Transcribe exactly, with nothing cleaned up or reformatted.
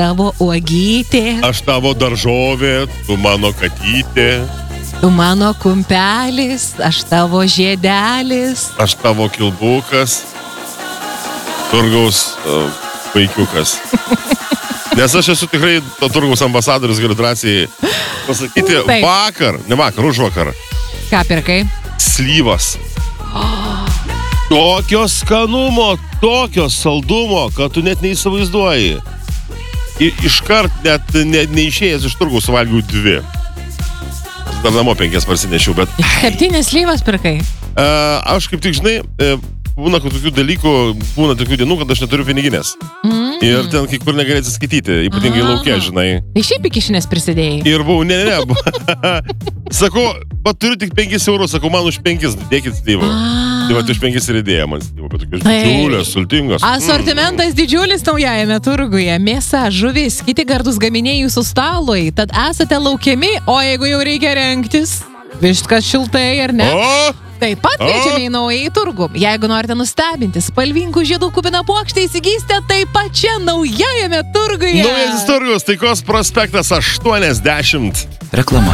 tavo uogytė. Aš tavo daržovė, tu mano katytė. Tu mano kumpelis, aš tavo žiedelis. Aš tavo kilbukas. Turgaus uh, vaikiukas. Nes aš esu tikrai to turgaus ambasadorius, galiu drąsiai pasakyti. Taip. Vakar, ne vakar, už vakar. Ką pirkai? Slyvas. Tokio skanumo, tokio saldumo, kad tu net neįsivaizduoji. I, iškart net ne, neišėjęs iš turgaus suvalgiau dvi. Dar namo penkias parsinešiau, bet... Septynės slyvas pirkai? Uh, aš kaip tik, žinai, uh, būna tokių dalykų, būna tokių dienų, kad aš neturiu piniginės. Mm. Ir ten kai kur negali atsiskaityti, ypatingai lauke, žinai. Tai šiaip į kišenės prisidėjai? Ir buvau, ne, ne, ne. Sakau, bet turiu tik penkis eurus, sakau, man už penkis dėkit slyvą. Tai va, už penkis ir įdėjo man slyvą, bet tokios didžiulės, sultingos. Asortimentas mm. didžiulis naujajame turguje. Mėsa, žuvis, kiti gardus gaminiai jūsų stalui. Tad esate laukiami, o jeigu jau reikia rengtis, viskas šiltai, ar ne? O? Taip pat kviečiame į naująjį turgų. Jeigu norite nustebinti spalvingų žiedų kupiną puokštę, įsigysite taip pat čia naujajame turguje. Naujasis turgus, Taikos prospektas aštuoniasdešimt. Reklama.